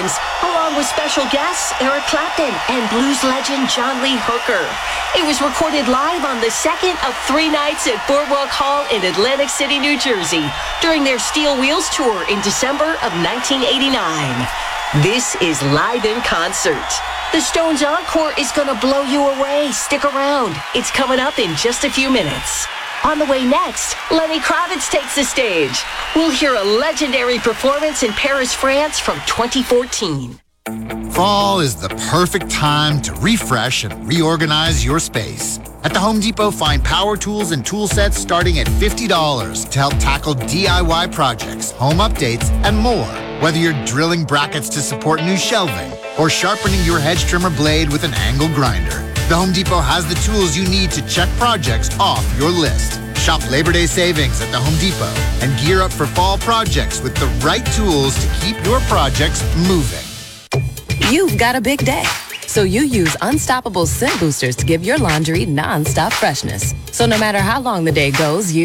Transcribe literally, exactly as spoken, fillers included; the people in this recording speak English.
Stones, along with special guests Eric Clapton and blues legend John Lee Hooker. It was recorded live on the second of three nights at Boardwalk Hall in Atlantic City, New Jersey, during their Steel Wheels tour in December of nineteen eighty-nine. This is Live in Concert. The Stones Encore is going to blow you away. Stick around. It's coming up in just a few minutes. On the way next, Lenny Kravitz takes the stage. We'll hear a legendary performance in Paris, France from twenty fourteen. Fall is the perfect time to refresh and reorganize your space. At the Home Depot, find power tools and tool sets starting at fifty dollars to help tackle D I Y projects, home updates, and more. Whether you're drilling brackets to support new shelving or sharpening your hedge trimmer blade with an angle grinder, the Home Depot has the tools you need to check projects off your list. Shop Labor Day savings at the Home Depot and gear up for fall projects with the right tools to keep your projects moving. You've got a big day, so you use Unstoppable Scent Boosters to give your laundry non-stop freshness. So no matter how long the day goes, you